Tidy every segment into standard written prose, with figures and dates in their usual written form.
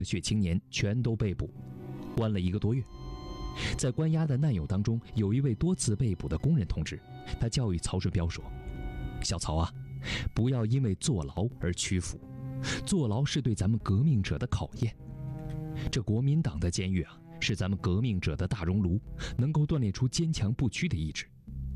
血青年全都被捕，关了1个多月。在关押的难友当中，有一位多次被捕的工人同志，他教育曹顺彪说：“小曹啊，不要因为坐牢而屈服，坐牢是对咱们革命者的考验。这国民党的监狱啊，是咱们革命者的大熔炉，能够锻炼出坚强不屈的意志。”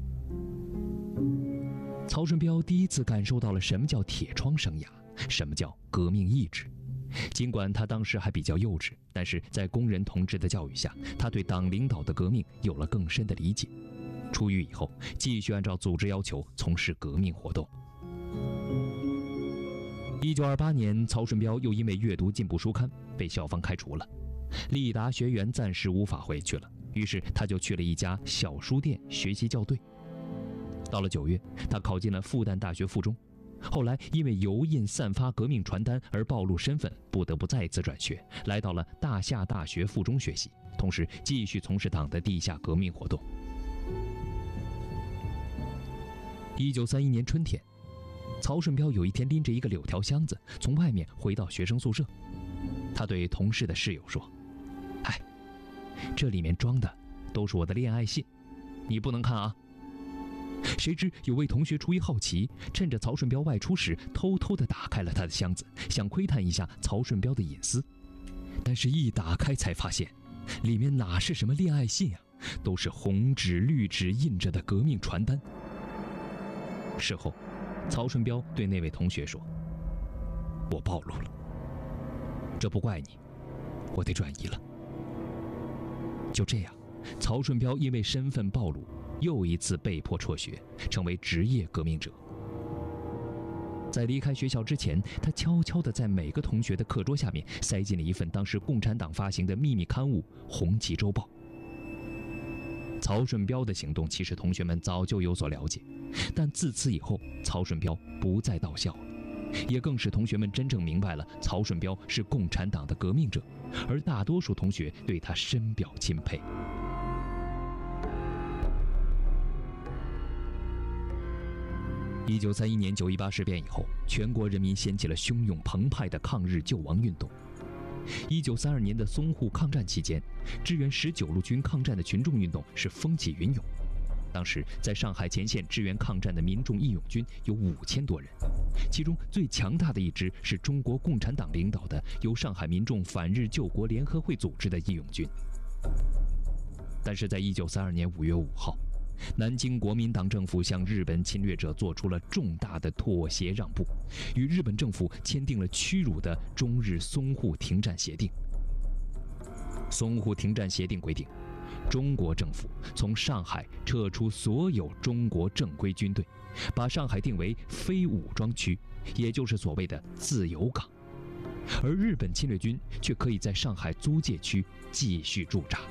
曹顺彪第一次感受到了什么叫铁窗生涯，什么叫革命意志。尽管他当时还比较幼稚，但是在工人同志的教育下，他对党领导的革命有了更深的理解。出狱以后，继续按照组织要求从事革命活动。1928年，曹顺彪又因为阅读进步书刊被校方开除了，立达学员暂时无法回去了，于是他就去了一家小书店学习校对。到了9月，他考进了复旦大学附中。后来因为油印散发革命传单而暴露身份，不得不再次转学，来到了大夏大学附中学习，同时继续从事党的地下革命活动。1931年春天，曹顺彪有一天拎着一个柳条箱子从外面回到学生宿舍，他对同事的室友说：“哎，这里面装的都是我的恋爱信，你不能看啊。”谁知有位同学出于好奇，趁着曹顺彪外出时，偷偷地打开了他的箱子，想窥探一下曹顺彪的隐私。但是一打开才发现，里面哪是什么恋爱信啊，都是红纸绿纸印着的革命传单。事后，曹顺彪对那位同学说：“我暴露了，这不怪你，我得转移了。”就这样，曹顺彪因为身份暴露，又一次被迫辍学，成为职业革命者。在离开学校之前，他悄悄地在每个同学的课桌下面塞进了一份当时共产党发行的秘密刊物《红旗周报》。曹顺彪的行动，其实同学们早就有所了解，但自此以后，曹顺彪不再到校了，也更使同学们真正明白了曹顺彪是共产党的革命者，而大多数同学对他深表钦佩。1931年9·18事变以后，全国人民掀起了汹涌澎湃的抗日救亡运动。1932年的淞沪抗战期间，支援19路军抗战的群众运动是风起云涌。当时在上海前线支援抗战的民众义勇军有5000多人，其中最强大的一支是中国共产党领导的由上海民众反日救国联合会组织的义勇军。但是在1932年5月5号，南京国民党政府向日本侵略者做出了重大的妥协让步，与日本政府签订了屈辱的中日淞沪停战协定。淞沪停战协定规定，中国政府从上海撤出所有中国正规军队，把上海定为非武装区，也就是所谓的自由港，而日本侵略军却可以在上海租界区继续驻扎。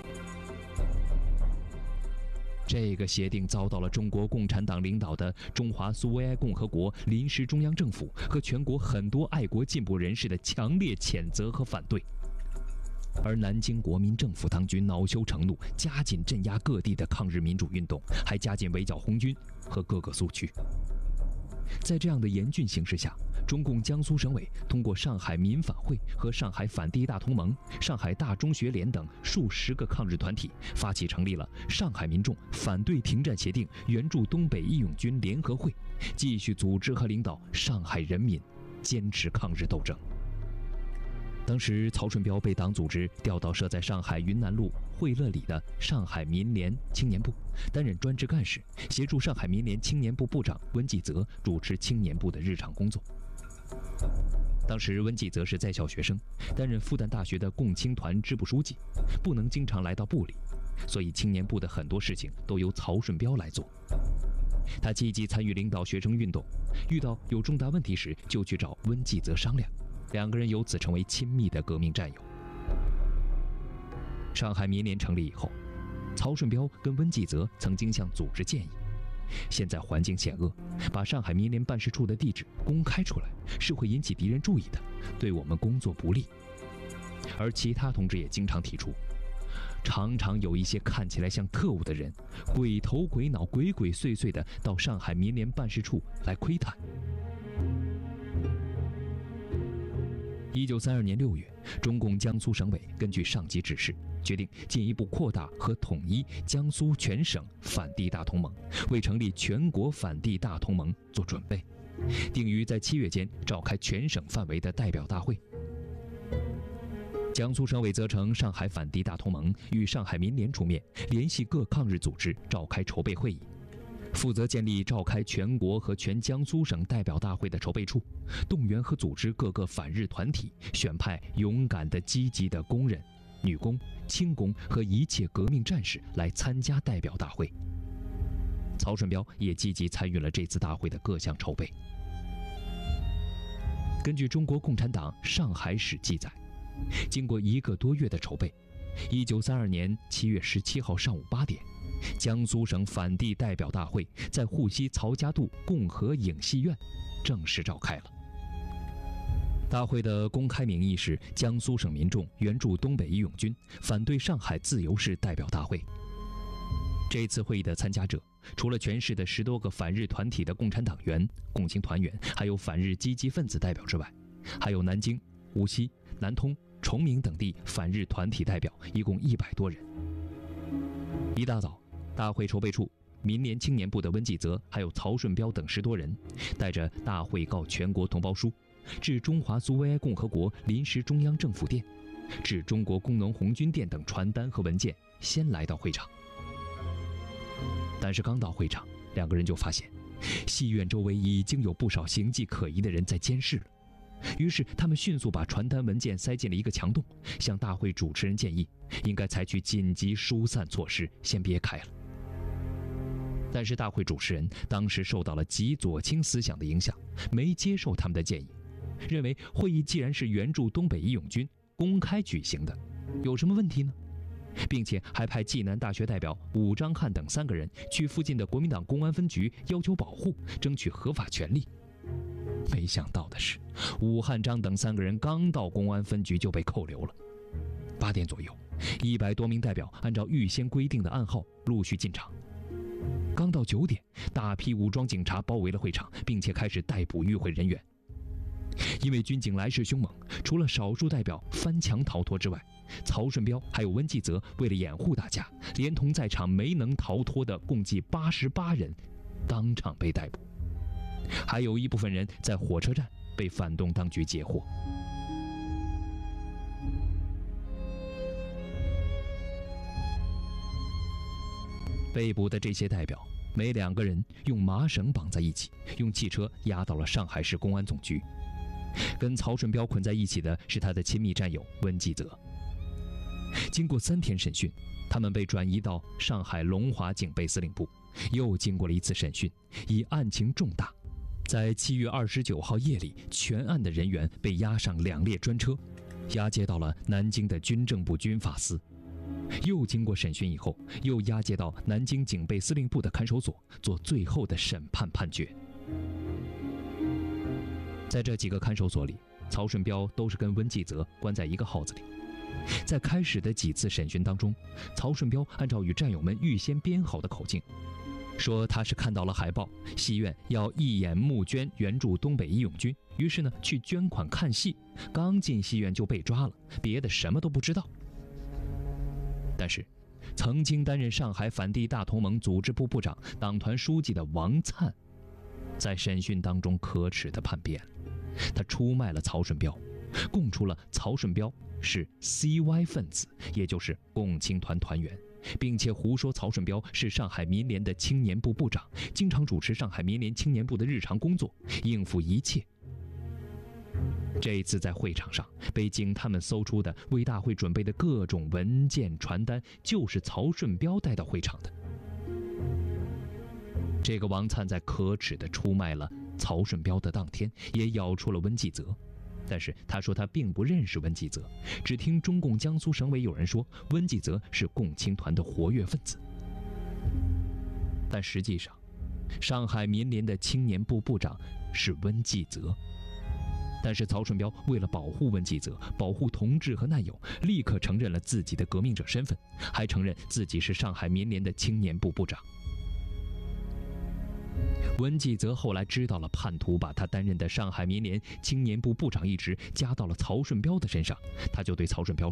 这个协定遭到了中国共产党领导的中华苏维埃共和国临时中央政府和全国很多爱国进步人士的强烈谴责和反对，而南京国民政府当局恼羞成怒，加紧镇压各地的抗日民主运动，还加紧围剿红军和各个苏区。在这样的严峻形势下，中共江苏省委通过上海民反会和上海反帝大同盟、上海大中学联等数十个抗日团体，发起成立了上海民众反对停战协定援助东北义勇军联合会，继续组织和领导上海人民坚持抗日斗争。当时曹顺彪被党组织调到设在上海云南路惠乐里的上海民联青年部，担任专职干事，协助上海民联青年部部长温继泽主持青年部的日常工作。当时温继泽是在校学生，担任复旦大学的共青团支部书记，不能经常来到部里，所以青年部的很多事情都由曹顺彪来做。他积极参与领导学生运动，遇到有重大问题时就去找温继泽商量，两个人由此成为亲密的革命战友。上海民联成立以后，曹顺彪跟温继泽曾经向组织建议，现在环境险恶，把上海民联办事处的地址公开出来是会引起敌人注意的，对我们工作不利。而其他同志也经常提出，常常有一些看起来像特务的人，鬼头鬼脑、鬼鬼祟祟的到上海民联办事处来窥探。 1932年6月，中共江苏省委根据上级指示，决定进一步扩大和统一江苏全省反帝大同盟，为成立全国反帝大同盟做准备，定于在7月间召开全省范围的代表大会。江苏省委责成上海反帝大同盟与上海民联出面，联系各抗日组织召开筹备会议，负责建立召开全国和全江苏省代表大会的筹备处，动员和组织各个反日团体，选派勇敢的、积极的工人、女工、轻工和一切革命战士来参加代表大会。曹顺标也积极参与了这次大会的各项筹备。根据中国共产党上海史记载，经过1个多月的筹备，1932年7月17号上午8点，江苏省反帝代表大会在沪西曹家渡共和影戏院正式召开了。大会的公开名义是江苏省民众援助东北义勇军，反对上海自由市代表大会。这次会议的参加者，除了全市的10多个反日团体的共产党员、共青团员，还有反日积极分子代表之外，还有南京、无锡、南通、崇明等地反日团体代表，一共100多人。一大早，大会筹备处民联青年部的温继泽还有曹顺标等10多人，带着大会告全国同胞书，至中华苏维埃共和国临时中央政府殿，至中国工农红军殿等传单和文件，先来到会场。但是刚到会场，2个人就发现戏院周围已经有不少形迹可疑的人在监视了。于是他们迅速把传单文件塞进了一个墙洞，向大会主持人建议应该采取紧急疏散措施，先别开了。但是大会主持人当时受到了极左倾思想的影响，没接受他们的建议，认为会议既然是援助东北义勇军公开举行的，有什么问题呢？并且还派暨南大学代表武章汉等3个人去附近的国民党公安分局要求保护，争取合法权利。没想到的是，武汉章等3个人刚到公安分局就被扣留了。8点左右，100多名代表按照预先规定的暗号陆续进场。刚到9点，大批武装警察包围了会场，并且开始逮捕与会人员。因为军警来势凶猛，除了少数代表翻墙逃脱之外，曹顺标还有温继泽为了掩护大家，连同在场没能逃脱的共计88人当场被逮捕，还有一部分人在火车站被反动当局截获。被捕的这些代表，每2个人用麻绳绑在一起，用汽车押到了上海市公安总局。跟曹顺标捆在一起的是他的亲密战友温继泽。经过3天审讯，他们被转移到上海龙华警备司令部，又经过了一次审讯，以案情重大，在7月29号夜里，全案的人员被押上2列专车，押解到了南京的军政部军法司。又经过审讯以后，又押解到南京警备司令部的看守所做最后的审判判决。在这几个看守所里，曹顺标都是跟温继泽关在一个号子里。在开始的几次审讯当中，曹顺标按照与战友们预先编好的口径，说他是看到了海报，戏院要义演募捐援助东北义勇军，于是呢去捐款看戏，刚进戏院就被抓了，别的什么都不知道。但是曾经担任上海反帝大同盟组织部部长、党团书记的王灿，在审讯当中可耻地叛变了，他出卖了曹顺标，供出了曹顺标是 CY 分子，也就是共青团团员，并且胡说曹顺标是上海民联的青年部部长，经常主持上海民联青年部的日常工作，应付一切。这一次在会场上被警探们搜出的为大会准备的各种文件传单，就是曹顺标带到会场的。这个王灿在可耻地出卖了曹顺标的当天，也咬出了温继泽。但是他说他并不认识温继泽，只听中共江苏省委有人说温继泽是共青团的活跃分子。但实际上，上海民联的青年部部长是温继泽。但是曹顺标为了保护温继泽，保护同志和难友，立刻承认了自己的革命者身份，还承认自己是上海民联的青年部部长。 文纪则后来知道了叛徒把他担任的上海民联青年部部长一职加到了曹顺彪的身上，他就对曹顺彪说。